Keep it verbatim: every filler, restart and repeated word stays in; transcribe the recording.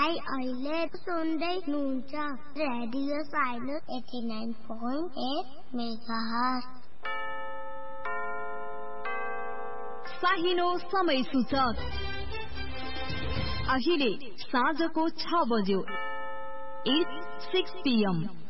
भाइ अहिले सुन्दै हुनुहुन्छ radio silence eighty nine point at megahertz. साहिनो समय सूचक अहिले साँझको छ बज्यो। It's six P am.